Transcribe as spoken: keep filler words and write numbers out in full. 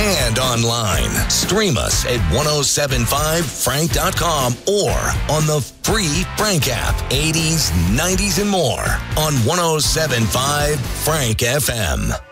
and online. Stream us at ten seventy-five frank dot com or on the free Frank app. eighties, nineties, and more on ten seventy-five Frank F M.